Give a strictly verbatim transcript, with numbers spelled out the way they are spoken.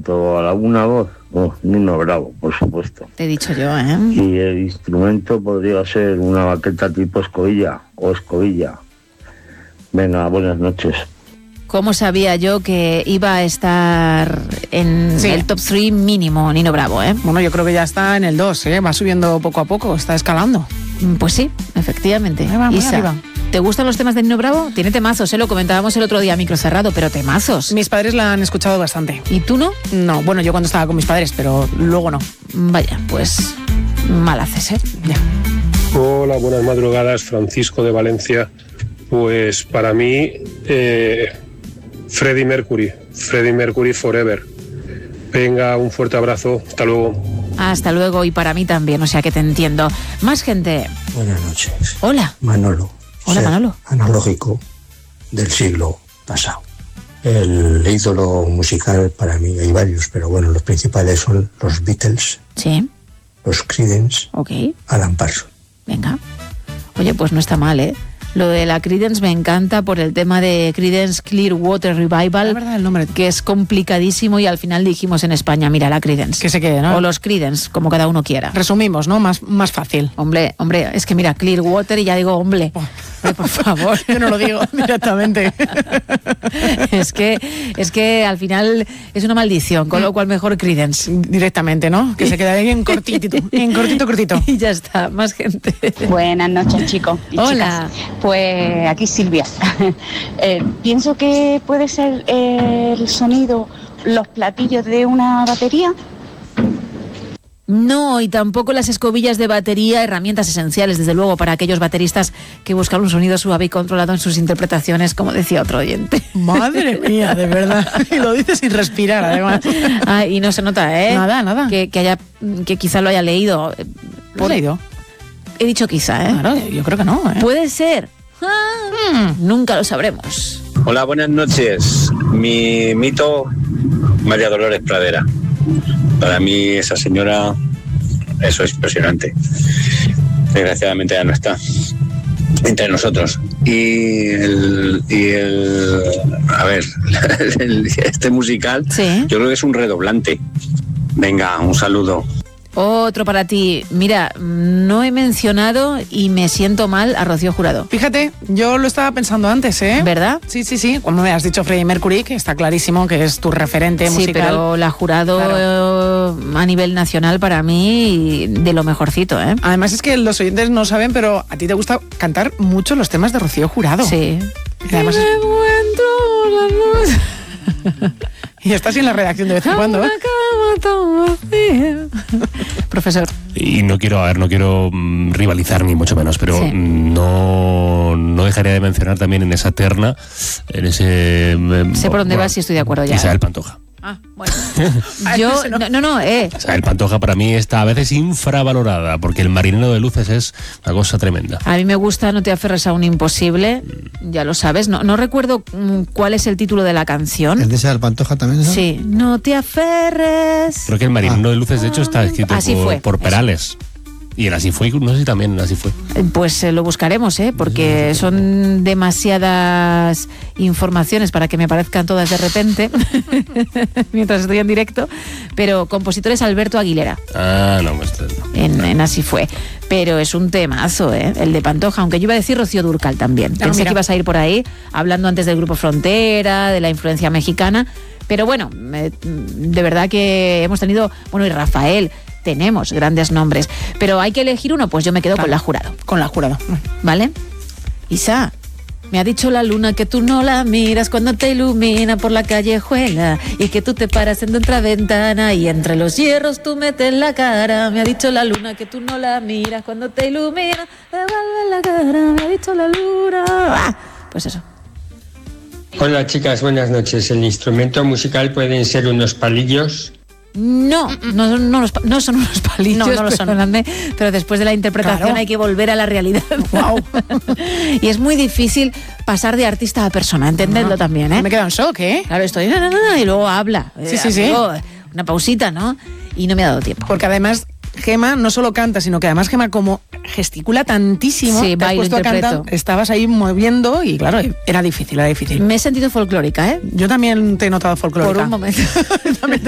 cuanto a la una voz, oh, Nino Bravo, por supuesto. Te he dicho yo, ¿eh? Y el instrumento podría ser una baqueta tipo escobilla o escobilla. Venga, buenas noches. ¿Cómo sabía yo que iba a estar en sí. el top tres mínimo Nino Bravo, eh? Bueno, yo creo que ya está en el dos, ¿eh? Va subiendo poco a poco, está escalando. Pues sí, efectivamente. Ahí va, muy Isa, arriba. ¿te gustan los temas de Nino Bravo? Tiene temazos, ¿eh? Lo comentábamos el otro día a micro cerrado, pero temazos. Mis padres la han escuchado bastante. ¿Y tú no? No, bueno, yo cuando estaba con mis padres, pero luego no. Vaya, pues mal haces, ¿eh? Ya. Hola, buenas madrugadas, Francisco de Valencia. Pues para mí, eh, Freddie Mercury, Freddie Mercury Forever. Venga, un fuerte abrazo, hasta luego. Hasta luego, y para mí también, o sea que te entiendo. Más gente. Buenas noches. Hola. Manolo. Hola, Manolo. Analógico del siglo pasado. El ídolo musical para mí hay varios, pero bueno, los principales son los Beatles. Sí. Los Creedence. Ok. Alan Parsons. Venga. Oye, pues no está mal, ¿eh? Lo de la Creedence me encanta por el tema de Creedence Clearwater Revival, la verdad, el nombre, que es complicadísimo, y al final dijimos en España, mira, la Creedence. Que se quede, ¿no? O los Creedence, como cada uno quiera. Resumimos, ¿no? Más, más fácil. Hombre, hombre, es que mira, Clearwater y ya digo, hombre. Oh. Hombre, por favor. Yo no lo digo directamente. es que es que al final es una maldición, con lo cual mejor Creedence. Directamente, ¿no? Que se quede ahí en cortito, en cortito, cortito. Y ya está, más gente. Buenas noches, chicos y Hola. chicas. Pues aquí Silvia. eh, pienso que puede ser eh, el sonido, los platillos de una batería. No, y tampoco las escobillas de batería, herramientas esenciales, desde luego, para aquellos bateristas que buscan un sonido suave y controlado en sus interpretaciones, como decía otro oyente. Madre mía, de verdad. Y lo dice sin respirar, además. Ah, y no se nota, ¿eh? Nada, nada. Que, que, haya, que quizá lo haya leído. ¿Lo has leído? He dicho quizá, ¿eh? Claro, yo creo que no, ¿eh? Puede ser. Ah, mm. Nunca lo sabremos. Hola, buenas noches. Mi mito, María Dolores Pradera. Para mí esa señora, eso es impresionante. Desgraciadamente ya no está entre nosotros. Y el, y el a ver, el, este musical, sí. Yo creo que es un redoblante. Venga, un saludo. Otro para ti. Mira, no he mencionado y me siento mal a Rocío Jurado. Fíjate, yo lo estaba pensando antes, ¿eh? ¿Verdad? Sí, sí, sí. Como me has dicho Freddie Mercury, que está clarísimo que es tu referente sí, musical. Sí, pero la Jurado, claro, a nivel nacional para mí de lo mejorcito, ¿eh? Además es que los oyentes no saben, pero a ti te gusta cantar mucho los temas de Rocío Jurado. Sí. Y además es... Y estás en la redacción de vez en cuando, ¿eh? Profesor. Y no quiero, a ver, no quiero mm, rivalizar ni mucho menos, pero sí. no, no dejaría de mencionar también en esa terna, en ese... Sé bueno, por dónde vas y estoy de acuerdo ya. Isabel Pantoja. Ah, bueno. Yo, no, no, no, eh. Isabel Pantoja para mí está a veces infravalorada, porque El marinero de luces es una cosa tremenda. A mí me gusta No te aferres a un imposible, ya lo sabes. No, no recuerdo cuál es el título de la canción. ¿El de Isabel Pantoja también? ¿No? Sí. No te aferres. Creo que El marinero ah. de luces, de hecho, está escrito Así por, fue, por Perales. Y el Así fue, no sé si también Así fue. Pues eh, lo buscaremos, ¿eh? Porque son demasiadas informaciones para que me parezcan todas de repente, mientras estoy en directo. Pero compositor es Alberto Aguilera. Ah, no, pues no. En, en Así fue. Pero es un temazo, ¿eh? El de Pantoja, aunque yo iba a decir Rocío Dúrcal también. Ah, Pensé mira. que ibas a ir por ahí, hablando antes del Grupo Frontera, de la influencia mexicana. Pero bueno, eh, de verdad que hemos tenido... Bueno, y Rafael... Tenemos grandes nombres, pero hay que elegir uno, pues yo me quedo claro. con la Jurado. Con la Jurado. ¿Vale? Isa, me ha dicho la luna que tú no la miras cuando te ilumina por la callejuela y que tú te paras en otra ventana y entre los hierros tú metes la cara. Me ha dicho la luna que tú no la miras cuando te ilumina, devuelve la cara. Me ha dicho la luna. ¡Ah! Pues eso. Hola chicas, buenas noches. El instrumento musical pueden ser unos palillos. No, no, no, los, no son unos palillos, no, no lo son. Perdóname, pero después de la interpretación claro. hay que volver a la realidad. Wow. Y es muy difícil pasar de artista a persona, entendedlo no. también, ¿eh? Me queda en shock, ¿eh? Claro, estoy no, no, no, y luego habla. Sí, eh, sí, sí. Una pausita, ¿no? Y no me ha dado tiempo. Porque además Gema no solo canta, sino que además Gema como gesticula tantísimo, sí, te has puesto a cantar, estabas ahí moviendo y claro, era difícil, era difícil. Me he sentido folclórica, ¿eh? Yo también te he notado folclórica. Por un momento.